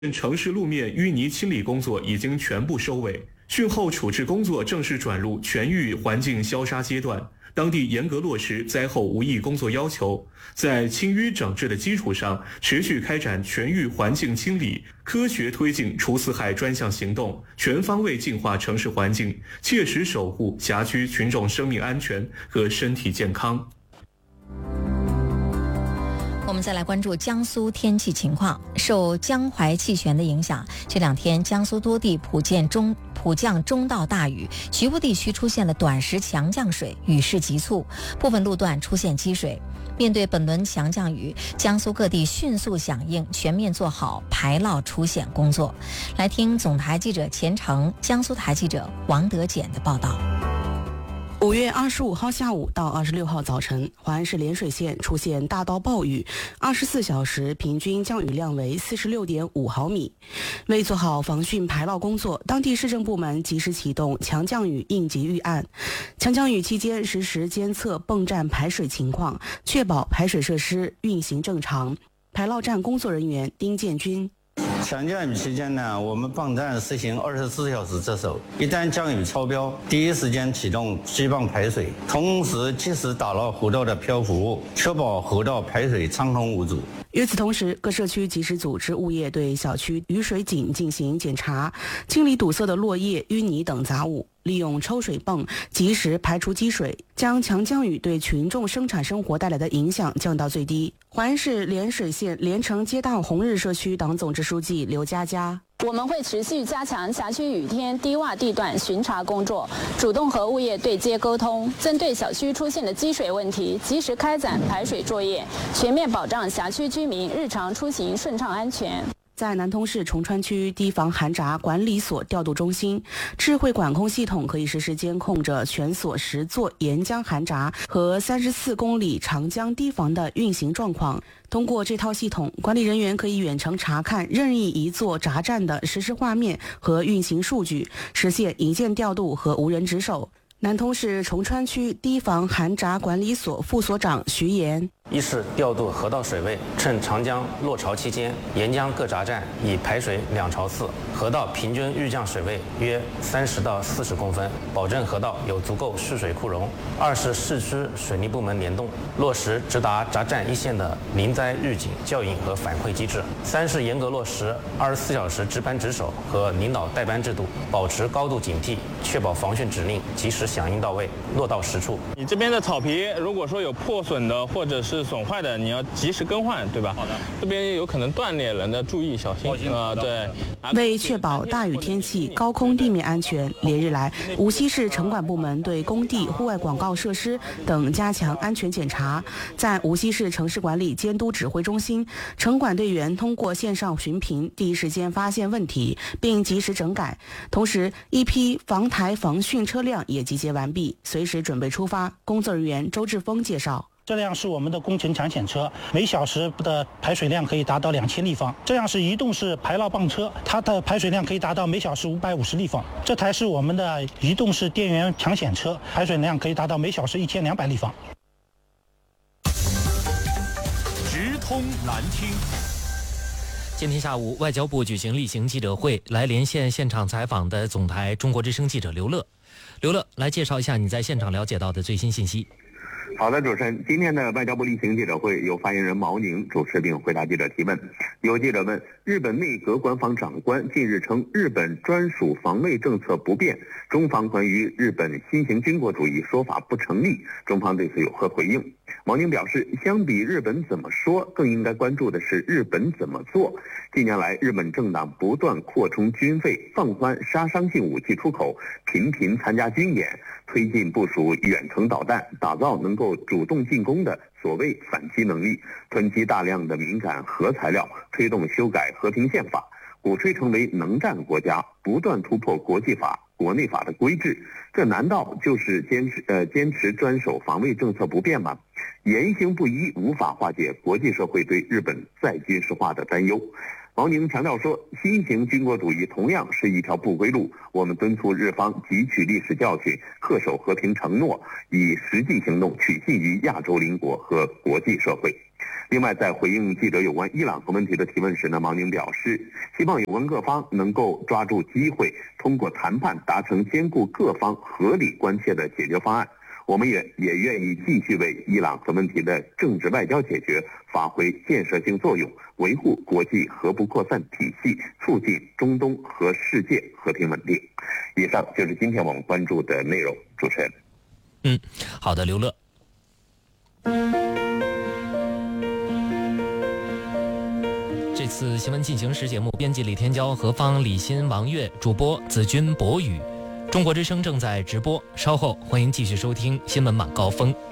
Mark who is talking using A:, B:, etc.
A: 城市路面淤泥清理工作已经全部收尾，汛后处置工作正式转入全域环境消杀阶段。当地严格落实灾后无异工作要求，在清淤整治的基础上，持续开展全域环境清理，科学推进除四害专项行动，全方位净化城市环境，切实守护辖区群众生命安全和身体健康。
B: 我们再来关注江苏天气情况。受江淮气旋的影响，这两天江苏多地普降中到大雨，局部地区出现了短时强降水，雨势急促，部分路段出现积水。面对本轮强降雨，江苏各地迅速响应，全面做好排涝出险工作。来听总台记者钱成、江苏台记者王德简的报道。
C: 5月25号下午到26号早晨，淮安市涟水县出现大到暴雨，24小时平均降雨量为46.5毫米。为做好防汛排涝工作，当地市政部门及时启动强降雨应急预案。强降雨期间实时监测泵站排水情况，确保排水设施运行正常。排涝站工作人员丁建军。
D: 强降雨期间呢，我们泵站实行24小时值守，一旦降雨超标，第一时间启动机泵排水，同时及时打捞河道的漂浮物，确保河道排水畅通无阻。
C: 与此同时，各社区及时组织物业对小区雨水井进行检查，清理堵塞的落叶、淤泥等杂物，利用抽水泵及时排除积水，将强降雨对群众生产生活带来的影响降到最低。淮安市涟水县连城街道红日社区党总支书记刘佳佳。
E: 我们会持续加强辖区雨天低洼地段巡查工作，主动和物业对接沟通，针对小区出现的积水问题，及时开展排水作业，全面保障辖区居民日常出行顺畅安全。
C: 在南通市崇川区堤防涵闸管理所调度中心，智慧管控系统可以实时监控着全所10座沿江涵闸和34公里长江堤防的运行状况。通过这套系统，管理人员可以远程查看任意一座闸站的实时画面和运行数据，实现一键调度和无人值守。南通市崇川区堤防涵闸管理所副所长徐岩。
F: 一是调度河道水位，趁长江落潮期间，沿江各闸站以排水2朝4，河道平均预降水位约30到40公分，保证河道有足够蓄水库容。二是市区水利部门联动，落实直达闸站一线的临灾预警、教引和反馈机制。三是严格落实24小时值班值守和领导带班制度，保持高度警惕，确保防汛指令及时响应到位，落到实处。
G: 你这边的草皮如果说有破损的或者是损坏的，你要及时更换，对吧？好的。这边有可能断裂了，那注意小心啊！对。
C: 为确保大雨天气高空地面安全，连日来，无锡市城管部门对工地、户外广告设施等加强安全检查。在无锡市城市管理监督指挥中心，城管队员通过线上巡评，第一时间发现问题，并及时整改。同时，一批防台防汛车辆也集结完毕，随时准备出发。工作人员周志峰介绍。
H: 这辆是我们的工程抢险车，每小时的排水量可以达到2000立方。这样是移动式排涝泵车，它的排水量可以达到每小时550立方。这台是我们的移动式电源抢险车，排水量可以达到每小时1200立方。
I: 直通南听。
J: 今天下午，外交部举行例行记者会，来连线现场采访的总台中国之声记者刘乐。刘乐，来介绍一下你在现场了解到的最新信息。
K: 好的，主持人，今天的外交部例行记者会由发言人毛宁主持并回答记者提问。有记者问，日本内阁官房长官近日称日本专属防卫政策不变，中方关于日本新型军国主义说法不成立，中方对此有何回应？毛宁表示，相比日本怎么说，更应该关注的是日本怎么做。近年来，日本政党不断扩充军费，放宽杀伤性武器出口，频频参加军演，推进部署远程导弹，打造能够主动进攻的所谓反击能力，囤积大量的敏感核材料，推动修改和平宪法，鼓吹成为能战国家，不断突破国际法、国内法的规制，这难道就是坚持专守防卫政策不变吗？言行不一无法化解国际社会对日本再军事化的担忧。毛宁强调说，新型军国主义同样是一条不归路，我们敦促日方汲取历史教训，恪守和平承诺，以实际行动取信于亚洲邻国和国际社会。 另外，在回应记者有关伊朗核问题的提问时呢，毛宁表示，希望有关各方能够抓住机会，通过谈判达成兼顾各方合理关切的解决方案。我们也愿意继续为伊朗核问题的政治外交解决发挥建设性作用，维护国际核不扩散体系，促进中东和世界和平稳定。以上就是今天我们关注的内容。主持人。
J: 好的，刘乐。这次新闻进行时节目，编辑李天骄、何芳、李欣、王悦，主播子君、博宇。中国之声正在直播，稍后欢迎继续收听新闻晚高峰。